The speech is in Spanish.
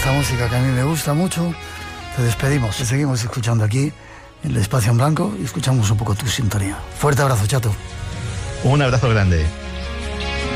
esta música que a mí me gusta mucho, te despedimos. Te seguimos escuchando aquí en el Espacio en Blanco y escuchamos un poco tu sintonía. Fuerte abrazo, Chato. Un abrazo grande.